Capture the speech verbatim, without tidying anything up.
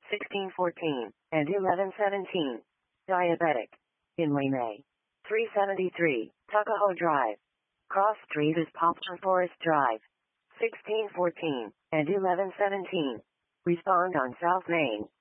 sixteen fourteen, and eleven seventeen. Diabetic. In Waimea. three seventy-three, Tuckahoe Drive. Cross Street is Poplar Forest Drive. sixteen fourteen, and eleven seventeen. Respond on South Main.